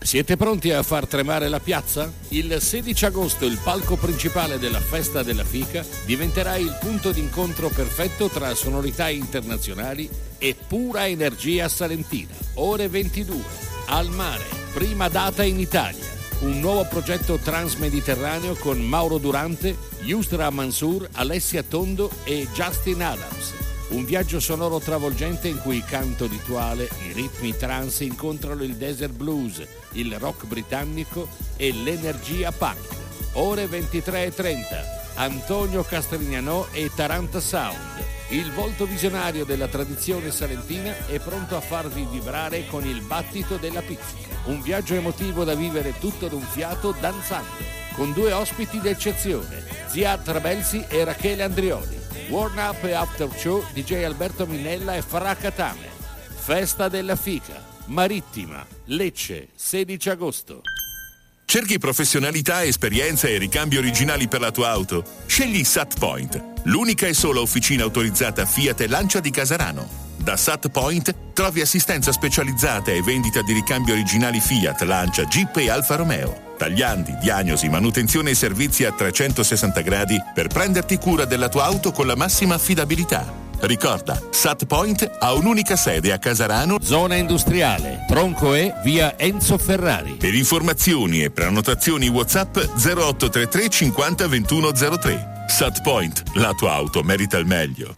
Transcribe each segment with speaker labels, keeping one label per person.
Speaker 1: Siete pronti a far tremare la piazza? Il 16 agosto il palco principale della Festa della Fica diventerà il punto d'incontro perfetto tra sonorità internazionali e pura energia salentina. Ore 22, al mare, prima data in Italia. Un nuovo progetto transmediterraneo con Mauro Durante, Yusra Mansour, Alessia Tondo e Justin Adams. Un viaggio sonoro travolgente in cui canto rituale, i ritmi trance incontrano il desert blues, il rock britannico e l'energia punk. Ore 23:30, Antonio Castrignanò e Taranta Sound. Il volto visionario della tradizione salentina è pronto a farvi vibrare con il battito della pizzica. Un viaggio emotivo da vivere tutto d'un fiato danzando, con due ospiti d'eccezione, Ziad Trabelsi e Rachele Andrioli. Warm Up e After Show, DJ Alberto Minella e Farah Katame. Festa della Fica, Marittima, Lecce, 16 agosto.
Speaker 2: Cerchi professionalità, esperienza e ricambi originali per la tua auto? Scegli SatPoint, l'unica e sola officina autorizzata Fiat e Lancia di Casarano. Da SatPoint trovi assistenza specializzata e vendita di ricambi originali Fiat, Lancia, Jeep e Alfa Romeo. Tagliandi, diagnosi, manutenzione e servizi a 360 gradi per prenderti cura della tua auto con la massima affidabilità. Ricorda, SatPoint ha un'unica sede a Casarano,
Speaker 1: zona industriale, Tronco E, via Enzo Ferrari.
Speaker 2: Per informazioni e prenotazioni WhatsApp 0833 50 21 03. SatPoint, la tua auto merita il meglio.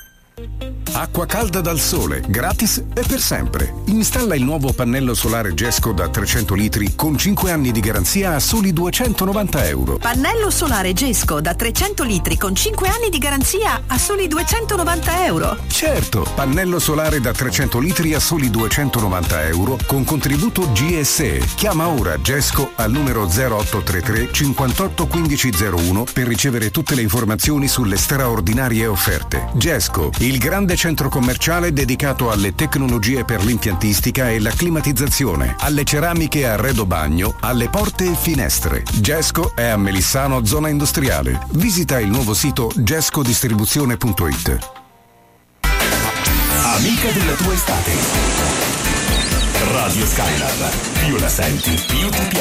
Speaker 3: Acqua calda dal sole, gratis e per sempre. Installa il nuovo pannello solare Gesco da 300 litri con 5 anni di garanzia a soli €290.
Speaker 4: Pannello solare Gesco da 300 litri con 5 anni di garanzia a soli €290.
Speaker 3: Certo, pannello solare da 300 litri a soli €290 con contributo GSE. Chiama ora Gesco al numero 0833 58 1501 per ricevere tutte le informazioni sulle straordinarie offerte. Gesco, il grande centro commerciale dedicato alle tecnologie per l'impiantistica e la climatizzazione, alle ceramiche a arredo bagno, alle porte e finestre. Gesco è a Melissano, zona industriale. Visita il nuovo sito gescodistribuzione.it.
Speaker 5: Amica della tua estate. Radio Skylab. Più la senti, più ti piace.